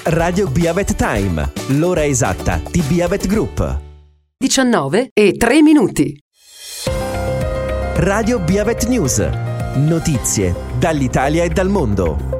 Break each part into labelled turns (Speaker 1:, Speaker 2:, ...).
Speaker 1: Radio Biavet Time, l'ora esatta di Biavet Group.
Speaker 2: 19:03.
Speaker 1: Radio Biavet News, notizie dall'Italia e dal mondo.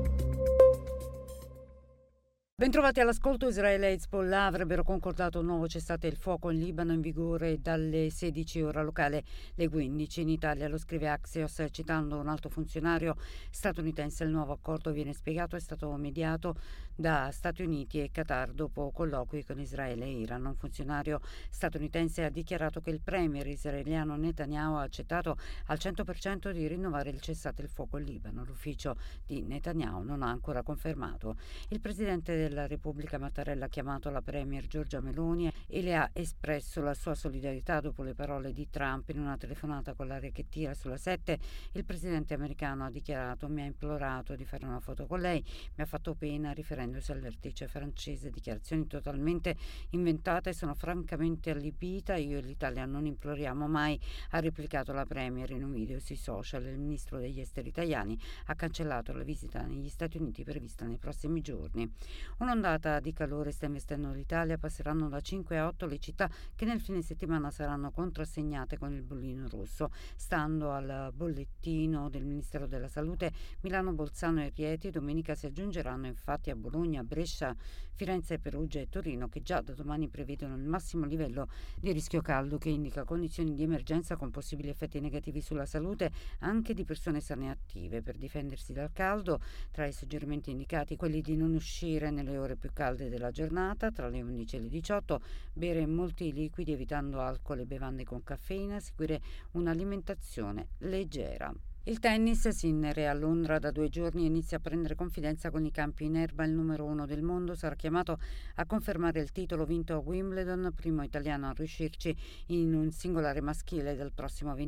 Speaker 3: Bentrovati all'ascolto. Israele e Hezbollah avrebbero concordato un nuovo cessate il fuoco in Libano in vigore dalle 16 ora locale, le 15 in Italia. Lo scrive Axios citando un alto funzionario statunitense. Il nuovo accordo, viene spiegato, è stato mediato da Stati Uniti e Qatar dopo colloqui con Israele e Iran. Un funzionario statunitense ha dichiarato che il premier israeliano Netanyahu ha accettato al 100% di rinnovare il cessate il fuoco in Libano. L'ufficio di Netanyahu non ha ancora confermato. Il presidente della Repubblica Mattarella ha chiamato la premier Giorgia Meloni e le ha espresso la sua solidarietà dopo le parole di Trump. In una telefonata con l'aria che tira sulla 7, il presidente americano ha dichiarato: mi ha implorato di fare una foto con lei, mi ha fatto pena, riferendosi al vertice francese. Dichiarazioni totalmente inventate, sono francamente allibita, io e l'Italia non imploriamo mai, ha replicato la premier in un video sui social. Il ministro degli esteri italiani ha cancellato la visita negli Stati Uniti prevista nei prossimi giorni. Un'ondata di calore sta investendo l'Italia, passeranno da 5 a 8 le città che nel fine settimana saranno contrassegnate con il bollino rosso. Stando al bollettino del Ministero della Salute, Milano, Bolzano e Rieti domenica si aggiungeranno infatti a Bologna, Brescia, Firenze, Perugia e Torino, che già da domani prevedono il massimo livello di rischio caldo, che indica condizioni di emergenza con possibili effetti negativi sulla salute anche di persone sane e attive. Per difendersi dal caldo, tra i suggerimenti indicati quelli di non uscire nelle ore più calde della giornata, tra le 11 e le 18, bere molti liquidi evitando alcol e bevande con caffeina, seguire un'alimentazione leggera. Il tennis, Sinner è a Londra da 2 giorni e inizia a prendere confidenza con i campi in erba. Il numero 1 del mondo sarà chiamato a confermare il titolo vinto a Wimbledon, primo italiano a riuscirci in un singolare maschile del prossimo 20